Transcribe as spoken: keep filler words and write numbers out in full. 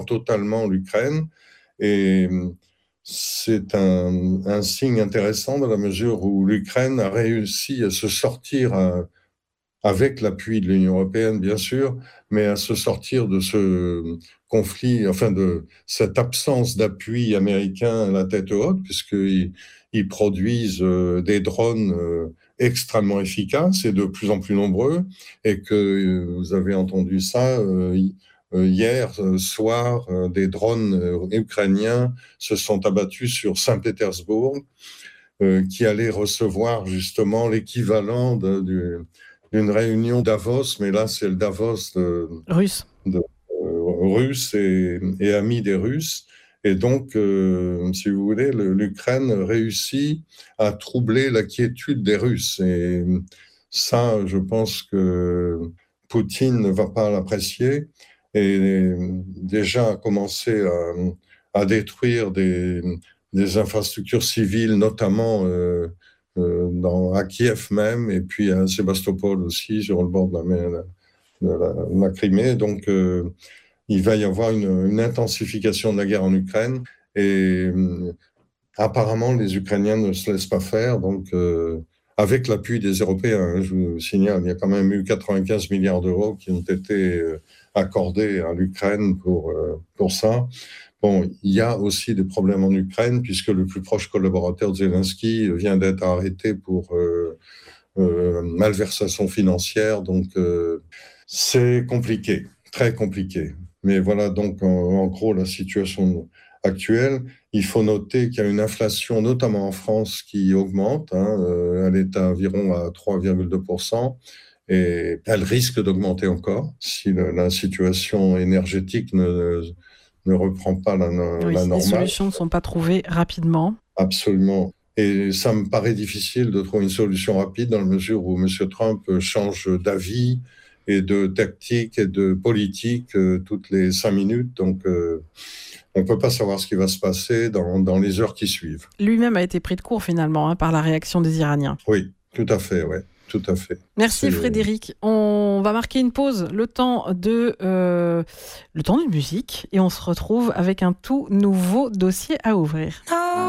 totalement l'Ukraine. Et c'est un, un signe intéressant dans la mesure où l'Ukraine a réussi à se sortir, à, avec l'appui de l'Union européenne, bien sûr, mais à se sortir de ce conflit, enfin de cette absence d'appui américain à la tête haute, puisqu'ils ils produisent euh, des drones euh, extrêmement efficaces et de plus en plus nombreux, et que euh, vous avez entendu ça euh, euh, hier euh, soir, euh, des drones euh, ukrainiens se sont abattus sur Saint-Pétersbourg, euh, qui allait recevoir justement l'équivalent de, du, d'une réunion Davos, mais là c'est le Davos de, Russe. de, euh, russe et, et ami des Russes. Et donc, euh, si vous voulez, le, l'Ukraine réussit à troubler la quiétude des Russes. Et ça, je pense que Poutine ne va pas l'apprécier. Et déjà a commencé à, à détruire des, des infrastructures civiles, notamment euh, euh, dans, à Kiev même, et puis à Sébastopol aussi, sur le bord de la mer de la, de la Crimée. Donc, euh, il va y avoir une, une intensification de la guerre en Ukraine. Et euh, apparemment, les Ukrainiens ne se laissent pas faire. Donc, euh, avec l'appui des Européens, hein, je vous signale, il y a quand même eu quatre-vingt-quinze milliards d'euros qui ont été euh, accordés à l'Ukraine pour, euh, pour ça. Bon, il y a aussi des problèmes en Ukraine, puisque le plus proche collaborateur de Zelensky vient d'être arrêté pour euh, euh, malversation financière. Donc, euh, c'est compliqué, très compliqué. Mais voilà donc en, en gros la situation actuelle. Il faut noter qu'il y a une inflation, notamment en France, qui augmente. Hein, euh, elle est à environ à trois virgule deux pour cent. Et elle risque d'augmenter encore si le, la situation énergétique ne, ne reprend pas la, Oui, la si des normale. solutions ne sont pas trouvées rapidement. Absolument. Et ça me paraît difficile de trouver une solution rapide dans la mesure où M. Trump change d'avis et de tactique et de politique euh, toutes les cinq minutes. Donc, euh, on ne peut pas savoir ce qui va se passer dans, dans les heures qui suivent. Lui-même a été pris de court finalement hein, par la réaction des Iraniens. Oui, tout à fait, ouais, tout à fait. Merci C'est... Frédéric. On va marquer une pause, le temps de euh, le temps d'une musique, et on se retrouve avec un tout nouveau dossier à ouvrir.